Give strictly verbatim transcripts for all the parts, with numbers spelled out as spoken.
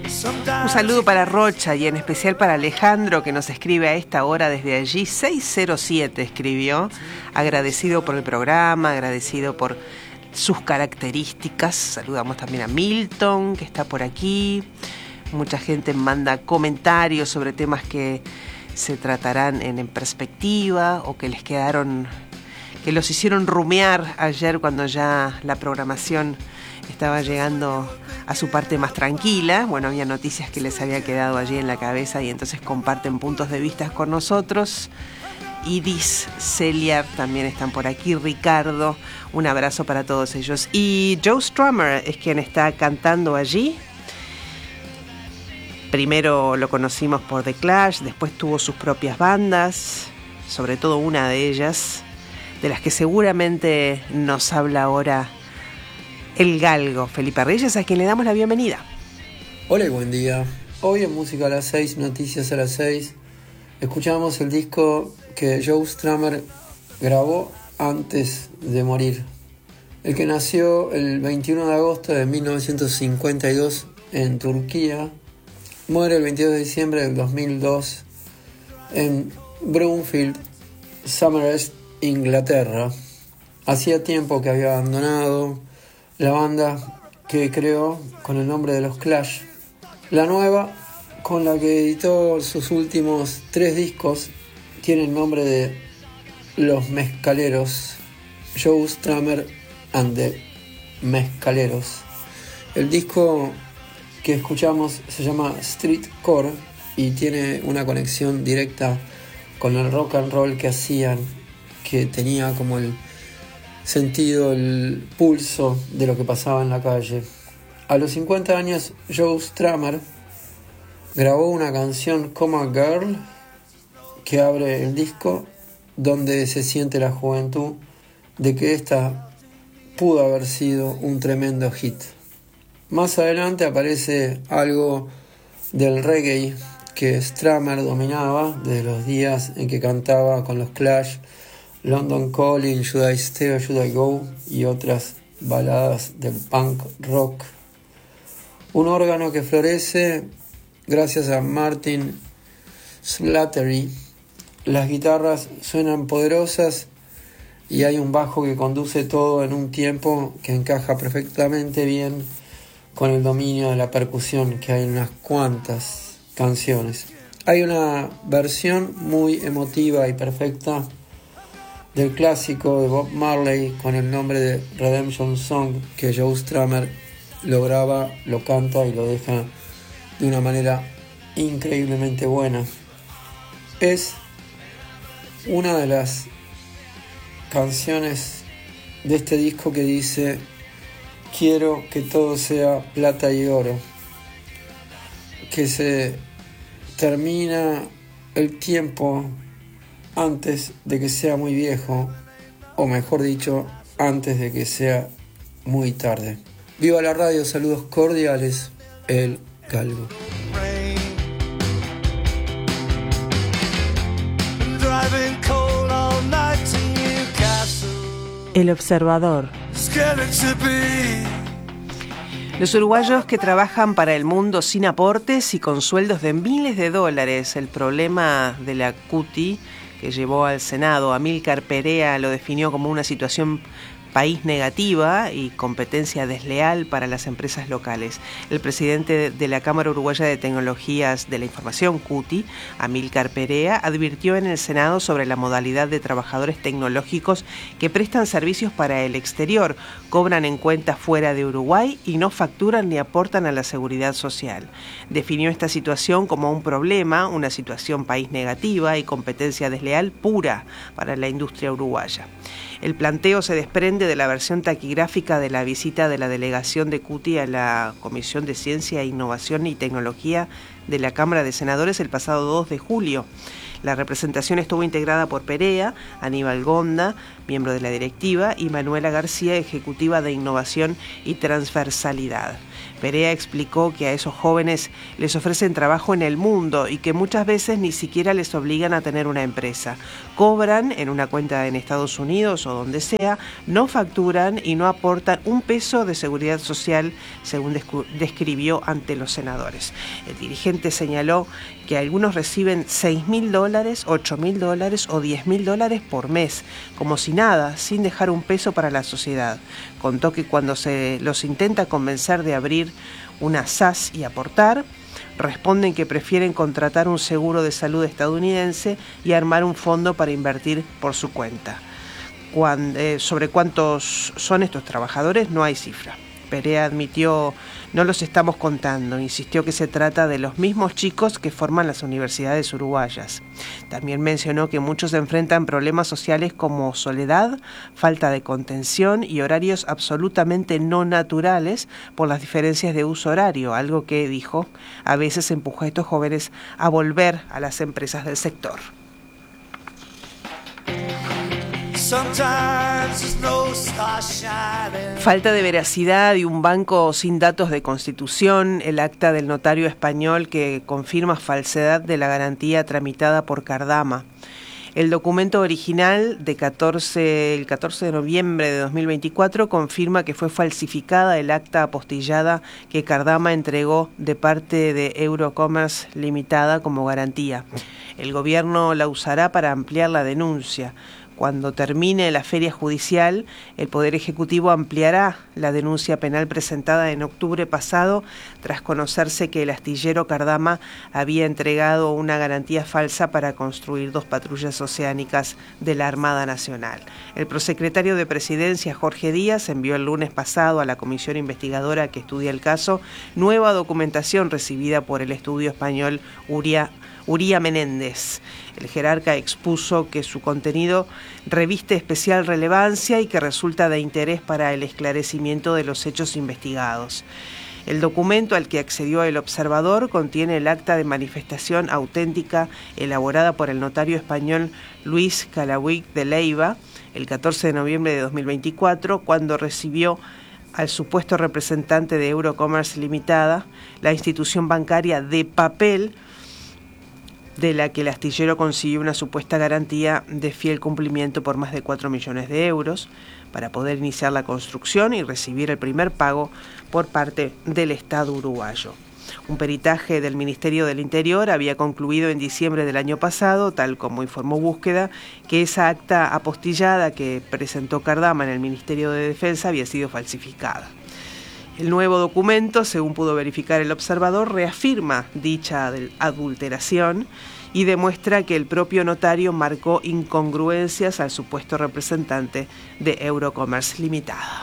Un saludo para Rocha y en especial para Alejandro, que nos escribe a esta hora desde allí. seis cero siete escribió, agradecido por el programa, agradecido por sus características. Saludamos también a Milton, que está por aquí. Mucha gente manda comentarios sobre temas que se tratarán en, en perspectiva o que les quedaron, que los hicieron rumear ayer cuando ya la programación estaba llegando a su parte más tranquila. Bueno, había noticias que les había quedado allí en la cabeza y entonces comparten puntos de vista con nosotros. Idis, Celia también están por aquí, Ricardo, un abrazo para todos ellos. Y Joe Strummer es quien está cantando allí. Primero lo conocimos por The Clash, después tuvo sus propias bandas, sobre todo una de ellas, de las que seguramente nos habla ahora el galgo Felipe Reyes, a quien le damos la bienvenida. Hola y buen día. Hoy en Música a las seis, Noticias a las seis, escuchamos el disco que Joe Strummer grabó antes de morir. El que nació el veintiuno de agosto de mil novecientos cincuenta y dos en Turquía, muere el veintidós de diciembre del dos mil dos en Broomfield, Somerset, Inglaterra. Hacía tiempo que había abandonado la banda que creó con el nombre de los Clash. La nueva, con la que editó sus últimos tres discos, tiene el nombre de Los Mezcaleros, Joe Strummer and the Mezcaleros. El disco que escuchamos se llama Streetcore y tiene una conexión directa con el rock and roll que hacían, que tenía como el sentido, el pulso de lo que pasaba en la calle. A los cincuenta años, Joe Strummer grabó una canción, Coma Girl, que abre el disco, donde se siente la juventud de que esta pudo haber sido un tremendo hit. Más adelante aparece algo del reggae que Strummer dominaba desde los días en que cantaba con los Clash, London Calling, Should I Stay or Should I Go y otras baladas del punk rock. Un órgano que florece gracias a Martin Slattery. Las guitarras suenan poderosas y hay un bajo que conduce todo en un tiempo que encaja perfectamente bien con el dominio de la percusión que hay en unas cuantas canciones. Hay una versión muy emotiva y perfecta del clásico de Bob Marley con el nombre de Redemption Song, que Joe Strummer lo graba, lo canta y lo deja de una manera increíblemente buena. Es una de las canciones de este disco que dice: quiero que todo sea plata y oro, que se termina el tiempo antes de que sea muy viejo, o mejor dicho, antes de que sea muy tarde. Viva la radio, saludos cordiales, el galgo. El observador. Los uruguayos que trabajan para el mundo sin aportes y con sueldos de miles de dólares. El problema de la CUTI que llevó al Senado, Amílcar Perea lo definió como una situación país negativa y competencia desleal para las empresas locales. El presidente de la Cámara Uruguaya de Tecnologías de la Información, CUTI, Amílcar Perea, advirtió en el Senado sobre la modalidad de trabajadores tecnológicos que prestan servicios para el exterior, cobran en cuentas fuera de Uruguay y no facturan ni aportan a la seguridad social. Definió esta situación como un problema, una situación país negativa y competencia desleal pura para la industria uruguaya. El planteo se desprende de la versión taquigráfica de la visita de la delegación de CUTI a la Comisión de Ciencia, Innovación y Tecnología de la Cámara de Senadores el pasado dos de julio. La representación estuvo integrada por Perea, Aníbal Gonda, miembro de la directiva, y Manuela García, ejecutiva de Innovación y Transversalidad. Perea explicó que a esos jóvenes les ofrecen trabajo en el mundo y que muchas veces ni siquiera les obligan a tener una empresa. Cobran en una cuenta en Estados Unidos o donde sea, no facturan y no aportan un peso de seguridad social, según describió ante los senadores. El dirigente señaló que algunos reciben seis mil dólares, ocho mil dólares o diez mil dólares por mes, como si nada, sin dejar un peso para la sociedad. Contó que cuando se los intenta convencer de abrir una S A S y aportar, responden que prefieren contratar un seguro de salud estadounidense y armar un fondo para invertir por su cuenta. Cuando, eh, sobre cuántos son estos trabajadores no hay cifra. Perea admitió: no los estamos contando, insistió que se trata de los mismos chicos que forman las universidades uruguayas. También mencionó que muchos enfrentan problemas sociales como soledad, falta de contención y horarios absolutamente no naturales por las diferencias de uso horario, algo que, dijo, a veces empuja a estos jóvenes a volver a las empresas del sector. Falta de veracidad y un banco sin datos de constitución, el acta del notario español que confirma falsedad de la garantía tramitada por Cardama. El documento original de catorce, el catorce de noviembre de dos mil veinticuatro confirma que fue falsificada el acta apostillada que Cardama entregó de parte de Eurocommerce Limitada como garantía. El gobierno la usará para ampliar la denuncia. Cuando termine la feria judicial, el Poder Ejecutivo ampliará la denuncia penal presentada en octubre pasado tras conocerse que el astillero Cardama había entregado una garantía falsa para construir dos patrullas oceánicas de la Armada Nacional. El prosecretario de Presidencia, Jorge Díaz, envió el lunes pasado a la comisión investigadora que estudia el caso nueva documentación recibida por el estudio español Uria Uría Menéndez. El jerarca expuso que su contenido reviste especial relevancia y que resulta de interés para el esclarecimiento de los hechos investigados. El documento al que accedió el observador contiene el acta de manifestación auténtica elaborada por el notario español Luis Calahuig de Leiva el catorce de noviembre de dos mil veinticuatro, cuando recibió al supuesto representante de Eurocommerce Limitada, la institución bancaria de papel de la que el astillero consiguió una supuesta garantía de fiel cumplimiento por más de cuatro millones de euros para poder iniciar la construcción y recibir el primer pago por parte del Estado uruguayo. Un peritaje del Ministerio del Interior había concluido en diciembre del año pasado, tal como informó Búsqueda, que esa acta apostillada que presentó Cardama en el Ministerio de Defensa había sido falsificada. El nuevo documento, según pudo verificar el observador, reafirma dicha adulteración y demuestra que el propio notario marcó incongruencias al supuesto representante de Eurocommerce Limitada.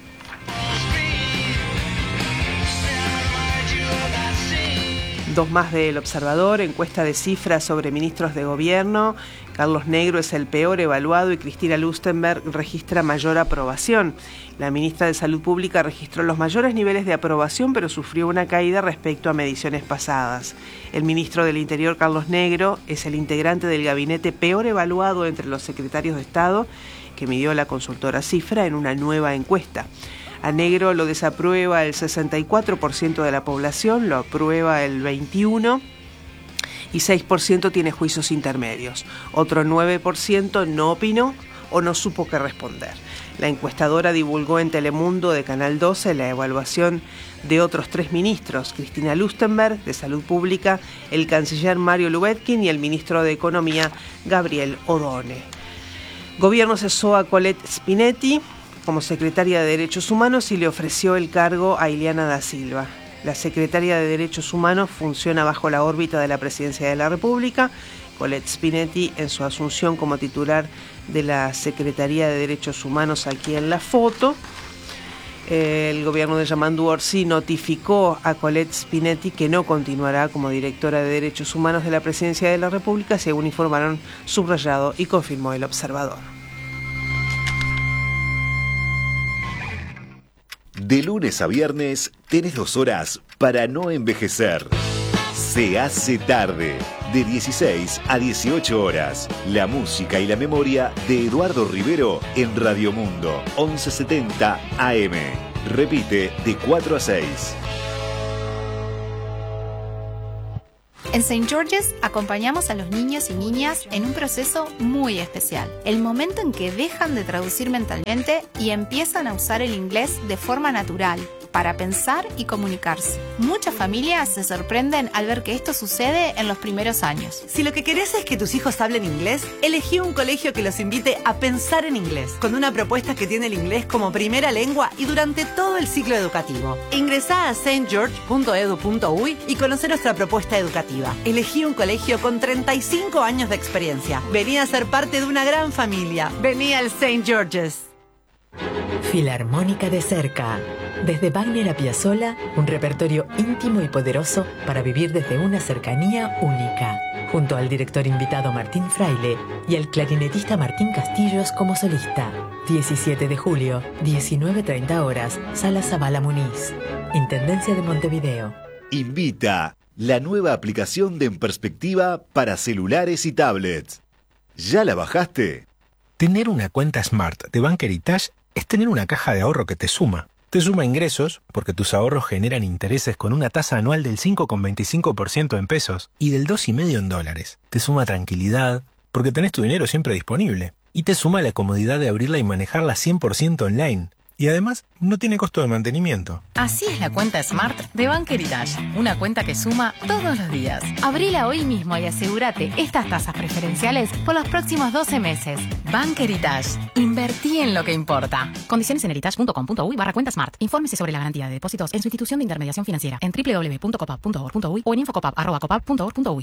Dos más del Observador, encuesta de cifras sobre ministros de gobierno. Carlos Negro es el peor evaluado y Cristina Lustenberg registra mayor aprobación. La ministra de Salud Pública registró los mayores niveles de aprobación, pero sufrió una caída respecto a mediciones pasadas. El ministro del Interior, Carlos Negro, es el integrante del gabinete peor evaluado entre los secretarios de Estado, que midió la consultora Cifra en una nueva encuesta. A Negro lo desaprueba el sesenta y cuatro por ciento de la población, lo aprueba el veintiuno por ciento y seis por ciento tiene juicios intermedios. Otro nueve por ciento no opinó o no supo qué responder. La encuestadora divulgó en Telemundo de Canal doce la evaluación de otros tres ministros: Cristina Lustenberg, de Salud Pública, el canciller Mario Lubetkin y el ministro de Economía, Gabriel Odone. Gobierno cesó a Colette Spinetti como secretaria de Derechos Humanos y le ofreció el cargo a Ileana da Silva. La secretaria de Derechos Humanos funciona bajo la órbita de la Presidencia de la República. Colette Spinetti, en su asunción como titular de la Secretaría de Derechos Humanos, aquí en la foto, el gobierno de Yamandu Orsi notificó a Colette Spinetti que no continuará como directora de Derechos Humanos de la Presidencia de la República, según informaron Subrayado y confirmó el Observador. De lunes a viernes tenés dos horas para no envejecer. Se hace tarde, de dieciséis a dieciocho horas. La música y la memoria de Eduardo Rivero en Radio Mundo, once setenta A M. Repite de cuatro a seis. En Saint George's acompañamos a los niños y niñas en un proceso muy especial. El momento en que dejan de traducir mentalmente y empiezan a usar el inglés de forma natural, para pensar y comunicarse. Muchas familias se sorprenden al ver que esto sucede en los primeros años. Si lo que querés es que tus hijos hablen inglés, elegí un colegio que los invite a pensar en inglés, con una propuesta que tiene el inglés como primera lengua y durante todo el ciclo educativo. Ingresá a saint george punto edu punto uy y conoce nuestra propuesta educativa. Elegí un colegio con treinta y cinco años de experiencia. Vení a ser parte de una gran familia. Vení al Saint George's. Filarmónica de cerca. Desde Wagner a Piazzolla, un repertorio íntimo y poderoso para vivir desde una cercanía única. Junto al director invitado Martín Fraile y al clarinetista Martín Castillos como solista. diecisiete de julio, diecinueve treinta horas, Sala Zabala Muniz. Intendencia de Montevideo. Invita la nueva aplicación de En Perspectiva para celulares y tablets. ¿Ya la bajaste? Tener una cuenta Smart de Bank Heritage es tener una caja de ahorro que te suma. Te suma ingresos, porque tus ahorros generan intereses con una tasa anual del cinco coma veinticinco por ciento en pesos y del dos coma cinco por ciento en dólares. Te suma tranquilidad, porque tenés tu dinero siempre disponible. Y te suma la comodidad de abrirla y manejarla cien por ciento online. Y además, no tiene costo de mantenimiento. Así es la cuenta Smart de Bank Heritage. Una cuenta que suma todos los días. Abrila hoy mismo y asegúrate estas tasas preferenciales por los próximos doce meses. Bank Heritage. Invertí en lo que importa. Condiciones en heritage punto com punto uy barra cuenta Smart. Infórmese sobre la garantía de depósitos en su institución de intermediación financiera en doble u doble u doble u punto copap punto org punto uy o en infocopap arroba copap punto org punto uy.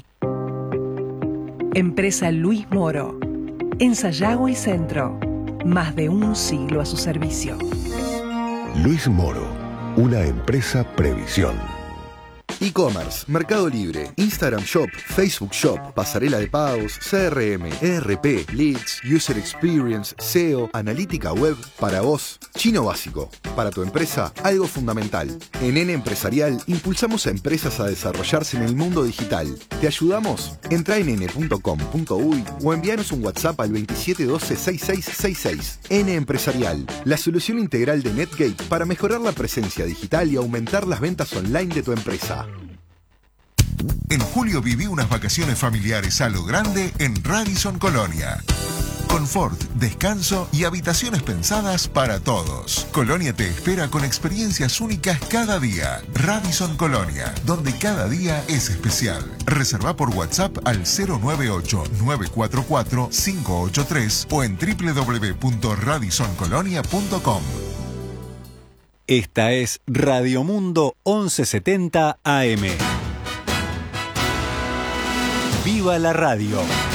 Empresa Luis Moro. En Sayago y Centro. Más de un siglo a su servicio. Luis Moro, una empresa Previsión. E-commerce, Mercado Libre, Instagram Shop, Facebook Shop, pasarela de pagos, C R M, E R P, Leads, User Experience, S E O, analítica web, para vos, chino básico. Para tu empresa, algo fundamental. En N Empresarial impulsamos a empresas a desarrollarse en el mundo digital. ¿Te ayudamos? Entra en ene punto com punto uy o envíanos un WhatsApp al veintisiete doce sesenta y seis sesenta y seis. N Empresarial, la solución integral de Netgate para mejorar la presencia digital y aumentar las ventas online de tu empresa. En julio viví unas vacaciones familiares a lo grande en Radisson Colonia. Confort, descanso y habitaciones pensadas para todos. Colonia te espera con experiencias únicas cada día. Radisson Colonia, donde cada día es especial. Reserva por WhatsApp al cero nueve ocho nueve cuatro cuatro cinco ocho tres o en doble u doble u doble u punto radisson colonia punto com. Esta es Radio Mundo once setenta A M. ¡Viva la radio!